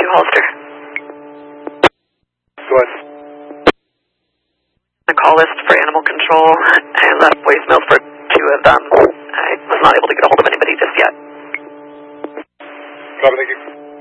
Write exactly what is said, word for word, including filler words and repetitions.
two Hollister. Go ahead. A call list for animal control. I left voicemails for two of them. I was not able to get a hold of anybody just yet. Copy, thank you.